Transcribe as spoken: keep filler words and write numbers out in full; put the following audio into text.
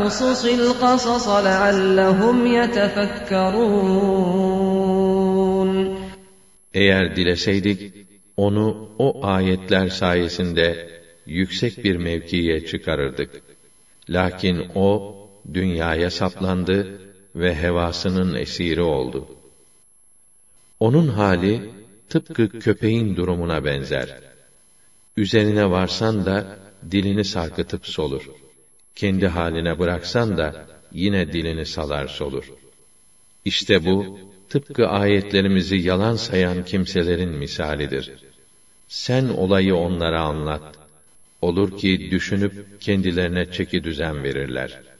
قُصُصِ الْقَصَصَ لَعَلَّهُمْ يَتَفَكَّرُونَ. Eğer dileseydik, onu o ayetler sayesinde yüksek bir mevkiye çıkarırdık. Lakin o, dünyaya saplandı ve hevasının esiri oldu. Onun hali, tıpkı köpeğin durumuna benzer. Üzerine varsan da, dilini sarkıtıp solur. Kendi haline bıraksan da, yine dilini salar solur. İşte bu, tıpkı ayetlerimizi yalan sayan kimselerin misalidir. Sen olayı onlara anlat. Olur ki düşünüp kendilerine çekidüzen verirler.